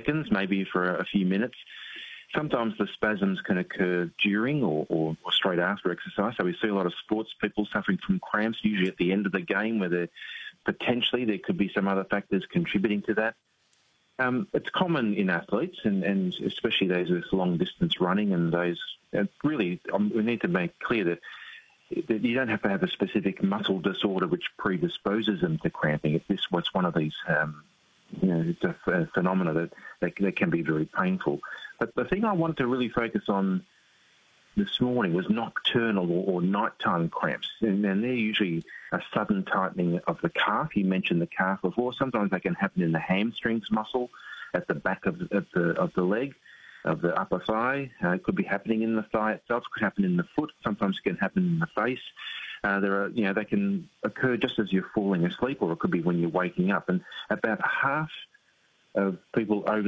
seconds, maybe for a few minutes. Sometimes the spasms can occur during or straight after exercise. So we see a lot of sports people suffering from cramps, usually at the end of the game, where potentially there could be some other factors contributing to that. It's common in athletes, and especially those with long-distance running, and those really, we need to make clear that you don't have to have a specific muscle disorder which predisposes them to cramping. If this was one of these, it's a phenomena that can be very painful. But the thing I wanted to really focus on this morning was nocturnal or nighttime cramps, and they're usually a sudden tightening of the calf. You mentioned the calf before. Sometimes they can happen in the hamstrings muscle at the back of the leg, of the upper thigh. It could be happening in the thigh itself. It could happen in the foot. Sometimes it can happen in the face. They can occur just as you're falling asleep, or it could be when you're waking up. And about half of people over